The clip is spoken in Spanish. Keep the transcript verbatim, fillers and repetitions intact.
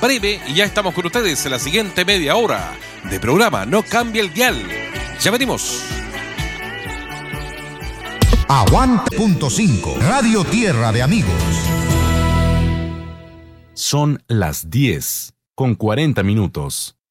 breve y ya estamos con ustedes en la siguiente media hora de programa. No cambie el dial. Ya venimos. Aguante punto cinco, Radio Tierra de Amigos. Son las diez con cuarenta minutos.